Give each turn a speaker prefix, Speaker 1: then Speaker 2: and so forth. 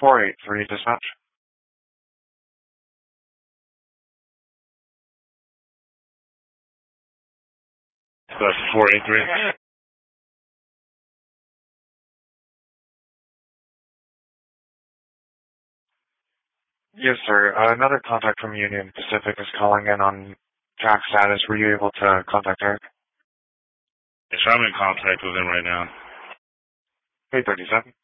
Speaker 1: 483 dispatch.
Speaker 2: That's 483.
Speaker 1: Yes, sir. Another contact from Union Pacific is calling in on track status. Were you able to contact Eric?
Speaker 2: Yes, I'm in contact with him right now.
Speaker 1: 837.